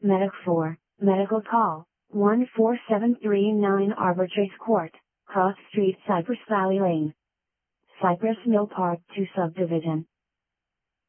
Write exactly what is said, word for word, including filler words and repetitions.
Medic four, Medical Call, one four seven three nine Arbitrace Court, Cross Street, Cypress Valley Lane, Cypress Mill Park two Subdivision.